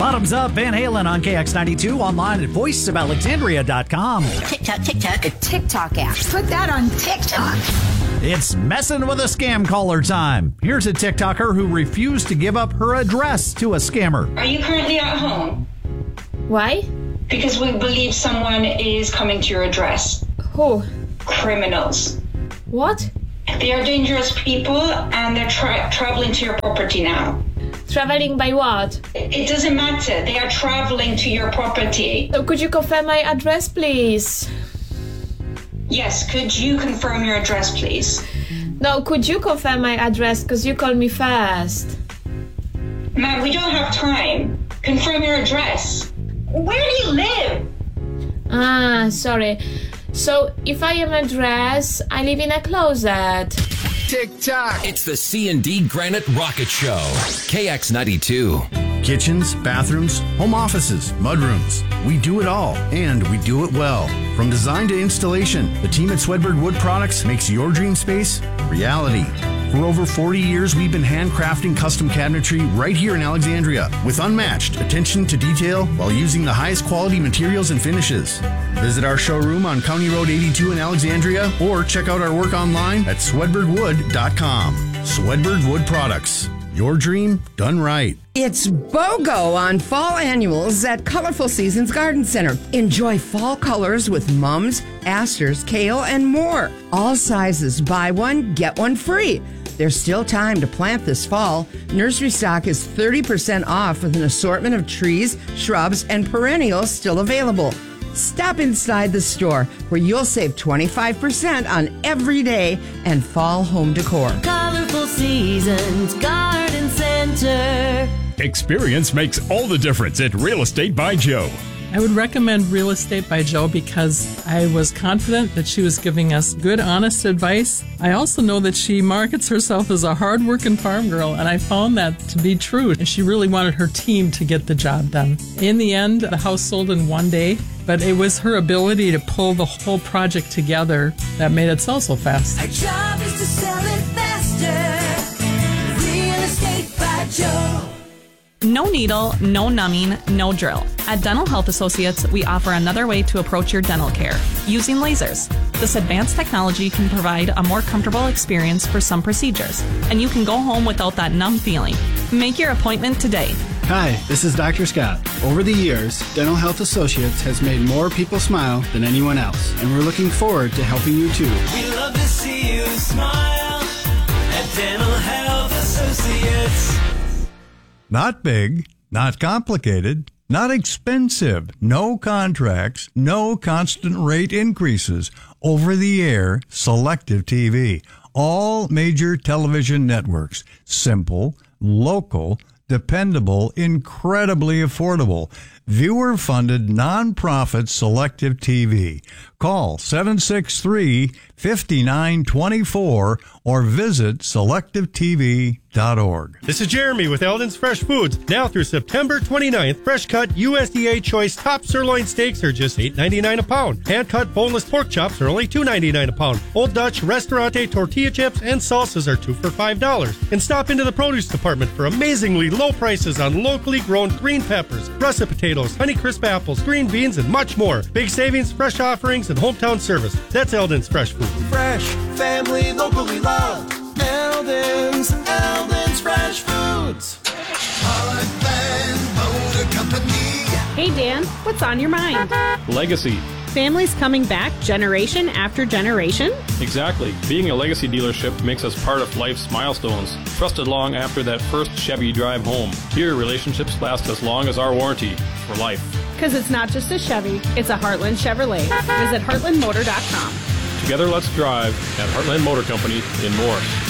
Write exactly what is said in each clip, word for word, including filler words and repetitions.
Bottoms Up, Van Halen on K X ninety-two, online at voice of alexandria dot com. TikTok, TikTok, a TikTok app. Put that on TikTok. It's messing with a scam caller time. Here's a TikToker who refused to give up her address to a scammer. Are you currently at home? Why? Because we believe someone is coming to your address. Who? Criminals. What? They are dangerous people and they're tra- traveling to your property now. Traveling by what? It doesn't matter. They are traveling to your property. So could you confirm my address, please? Yes, could you confirm your address, please? No, could you confirm my address, because you called me fast. Ma'am, we don't have time. Confirm your address. Where do you live? Ah, sorry. So, if I am address, I live in a closet. TikTok. It's the C and D Granite Rocket Show. K X ninety-two. Kitchens, bathrooms, home offices, mudrooms. We do it all, and we do it well. From design to installation, the team at Swedberg Wood Products makes your dream space a reality. For over forty years, we've been handcrafting custom cabinetry right here in Alexandria with unmatched attention to detail while using the highest quality materials and finishes. Visit our showroom on County Road eighty-two in Alexandria or check out our work online at swedberg wood dot com. Swedberg Wood Products. Your dream done right. It's BOGO on fall annuals at Colorful Seasons Garden Center. Enjoy fall colors with mums, asters, kale, and more. All sizes, buy one, get one free. There's still time to plant this fall. Nursery stock is thirty percent off with an assortment of trees, shrubs, and perennials still available. Stop inside the store where you'll save twenty-five percent on every day and fall home decor. Colorful Seasons Garden Center. Experience makes all the difference at Real Estate by Joe. I would recommend Real Estate by Joe because I was confident that she was giving us good, honest advice. I also know that she markets herself as a hard-working farm girl, and I found that to be true. And she really wanted her team to get the job done. In the end, the house sold in one day, but it was her ability to pull the whole project together that made it sell so fast. Our job is to sell it faster. Real Estate by Joe. No needle, no numbing, no drill. At Dental Health Associates, we offer another way to approach your dental care, using lasers. This advanced technology can provide a more comfortable experience for some procedures, and you can go home without that numb feeling. Make your appointment today. Hi, this is Doctor Scott. Over the years, Dental Health Associates has made more people smile than anyone else, and we're looking forward to helping you too. We love to see you smile at Dental Health Associates. Not big, not complicated, not expensive, no contracts, no constant rate increases. Over-the-air selective T V. All major television networks. Simple, local, dependable, incredibly affordable. Viewer-funded, nonprofit selective T V. Call seven six three, five nine two four or visit selective t v dot org. This is Jeremy with Eldon's Fresh Foods. Now through September twenty-ninth, fresh-cut U S D A choice top sirloin steaks are just eight ninety-nine a pound. Hand-cut boneless pork chops are only two ninety-nine a pound. Old Dutch Restaurante tortilla chips and salsas are two for five dollars. And stop into the produce department for amazingly low prices on locally grown green peppers, russet potatoes, Honeycrisp apples, green beans, and much more. Big savings, fresh offerings, and hometown service. That's Eldon's Fresh Food. Fresh, family, locally loved. Eldon's, Eldon's Fresh Foods. Heartland Motor Company. Hey Dan, what's on your mind? Legacy. Families coming back generation after generation? Exactly. Being a legacy dealership makes us part of life's milestones, trusted long after that first Chevy drive home. Here, relationships last as long as our warranty, for life. Because it's not just a Chevy, it's a Heartland Chevrolet. Visit heartland motor dot com. Together, let's drive at Heartland Motor Company in Morris.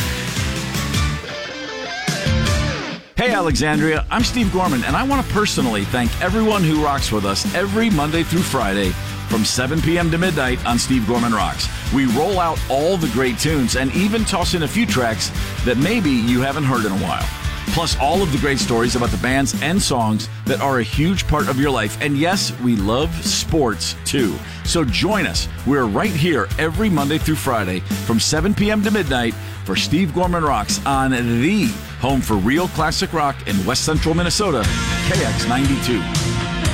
Hey Alexandria, I'm Steve Gorman, and I want to personally thank everyone who rocks with us every Monday through Friday from seven p.m. to midnight on Steve Gorman Rocks. We roll out all the great tunes and even toss in a few tracks that maybe you haven't heard in a while. Plus all of the great stories about the bands and songs that are a huge part of your life. And yes, we love sports too. So join us. We're right here every Monday through Friday from seven p.m. to midnight for Steve Gorman Rocks on the home for real classic rock in West Central Minnesota, K X ninety-two.